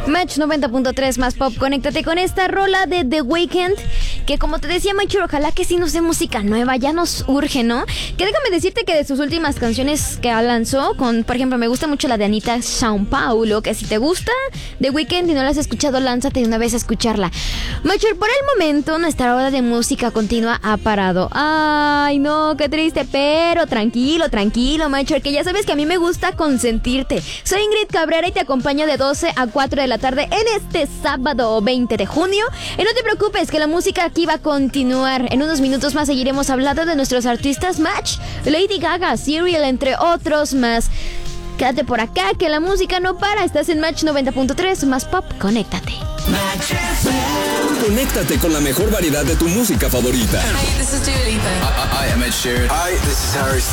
Match 90.3 más pop. Conéctate con esta rola de The Weeknd, que como te decía Macho, ojalá que sí nos dé música nueva, ya nos urge, ¿no? Que déjame decirte que de sus últimas canciones que lanzó, por ejemplo, me gusta mucho la de Anita São Paulo, que si te gusta The Weeknd y no la has escuchado, lánzate de una vez a escucharla. Macho, por el momento nuestra hora de música continua ha parado. Ay, no, qué triste, pero tranquilo, Macho, que ya sabes que a mí me gusta consentirte. Soy Ingrid Cabrera y te acompaño de 12 a 4 de la tarde en este sábado 20 de junio. Y no te preocupes, que la música aquí va a continuar. En unos minutos más seguiremos hablando de nuestros artistas Match, Lady Gaga, Serial, entre otros más. Quédate por acá, que la música no para. Estás en Match 90.3 más pop. Conéctate. Conéctate con la mejor variedad de tu música favorita. Hey, this is Dua Lipa. I am Ed Sheeran. Hi, this is Harry